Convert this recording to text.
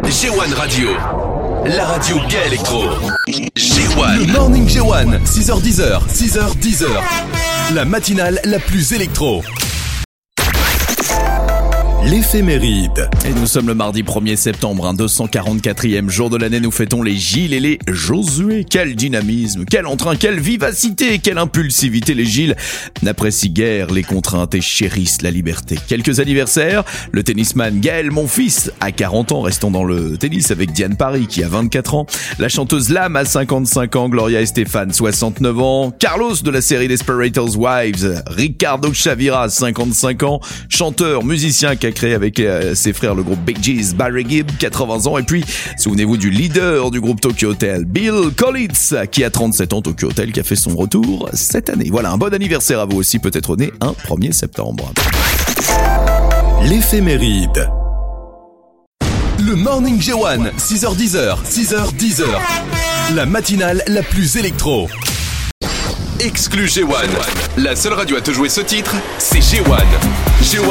G1 Radio, la radio gay électro. G1. Le Morning G1, 6h10h, 6h10h. La matinale la plus électro. L'éphéméride. Et nous sommes le mardi 1er septembre, 244e jour de l'année. Nous fêtons les Gilles et les Josué. Quel dynamisme, quel entrain, quelle vivacité, quelle impulsivité. Les Gilles n'apprécient guère les contraintes et chérissent la liberté. Quelques anniversaires, le tennisman Gaël Monfils a 40 ans, restons dans le tennis avec Diane Paris qui a 24 ans. La chanteuse Lam a 55 ans, Gloria Estefan 69 ans. Carlos de la série Desperate Wives, Ricardo Chavira 55 ans. Chanteur, musicien qui a créé avec ses frères le groupe Bee Gees, Barry Gibb, 80 ans. Et puis, souvenez-vous du leader du groupe Tokyo Hotel, Bill Collins, qui a 37 ans, Tokyo Hotel, qui a fait son retour cette année. Voilà, un bon anniversaire à vous aussi, peut-être né un 1er septembre. L'éphéméride. Le Morning G1, 6h10h, 6h10h. La matinale la plus électro. Exclu G1. La seule radio à te jouer ce titre, c'est G1. G1.